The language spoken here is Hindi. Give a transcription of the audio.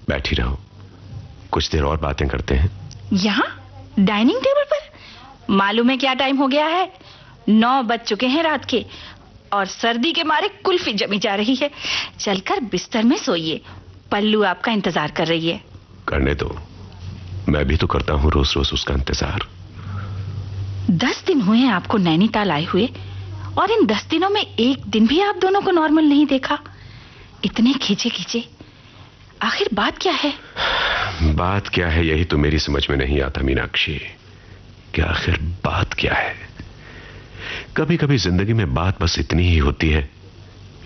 बैठी रहो, कुछ देर और बातें करते हैं। यहाँ डाइनिंग टेबल पर? मालूम है क्या टाइम हो गया है? 9 बज चुके हैं रात के, और सर्दी के मारे कुल्फी जमी जा रही है। चलकर बिस्तर में सोइए, पल्लू आपका इंतजार कर रही है। करने दो, मैं भी तो करता हूँ रोज रोज उसका इंतजार। 10 दिन हुए हैं आपको नैनीताल आए हुए, और इन 10 दिनों में एक दिन भी आप दोनों को नॉर्मल नहीं देखा। इतने खींचे खींचे, आखिर बात क्या है? बात क्या है यही तो मेरी समझ में नहीं आता मीनाक्षी, कि आखिर बात क्या है। कभी कभी जिंदगी में बात बस इतनी ही होती है